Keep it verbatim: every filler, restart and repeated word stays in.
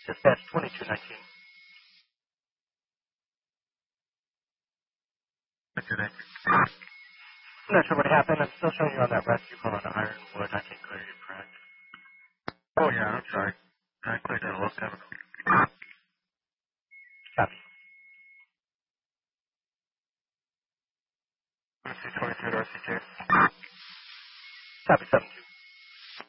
Dispatch twenty-two nineteen. twenty-two nineteen. I'm not sure what happened. I'm still showing you on that rescue call on Ironwood. I can clear you, correct? Oh, yeah, I'm sorry. I cleared that a long time ago. Copy. R C twenty-two to R C two. Copy seven two.